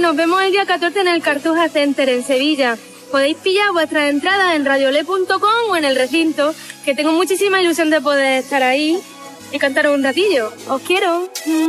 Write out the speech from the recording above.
nos vemos el día 14 en el Cartuja Center en Sevilla. Podéis pillar vuestras entradas en radiolé.com o en el recinto, que tengo muchísima ilusión de poder estar ahí y cantaros un ratillo. ¡Os quiero!